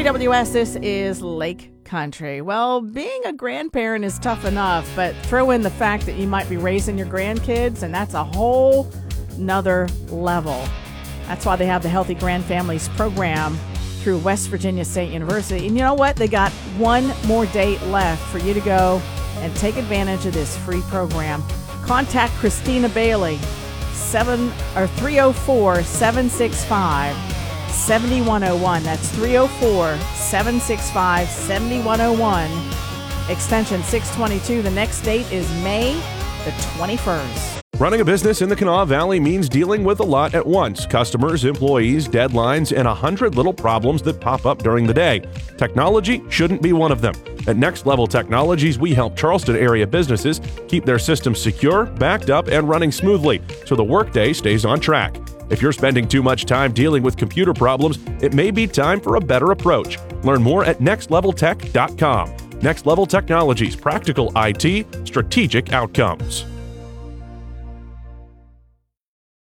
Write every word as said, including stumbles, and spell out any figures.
W S, this is Lake Country. Well, being a grandparent is tough enough, but throw in the fact that you might be raising your grandkids, and that's a whole nother level. That's why they have the Healthy Grand Families program through West Virginia State University. And you know what? They got one more date left for you to go and take advantage of this free program. Contact Christina Bailey, seven or three oh four, seven six five, seven one oh one. That's three oh four, seven six five, seven one oh one, extension six twenty-two. The next date is May the twenty-first. Running a business in the Kanawha Valley means dealing with a lot at once. Customers, employees, deadlines, and a hundred little problems that pop up during the day. Technology shouldn't be one of them. At Next Level Technologies, we help Charleston area businesses keep their systems secure, backed up, and running smoothly so the workday stays on track. If you're spending too much time dealing with computer problems, it may be time for a better approach. Learn more at next level tech dot com. Next Level Technologies, practical I T, strategic outcomes.